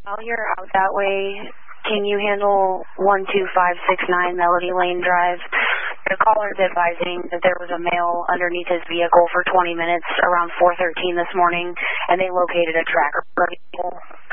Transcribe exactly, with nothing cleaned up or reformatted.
While you're out that way, can you handle one two five six nine Melody Lane Drive? The caller's advising that there was a male underneath his vehicle for twenty minutes around four thirteen this morning, and they located a tracker vehicle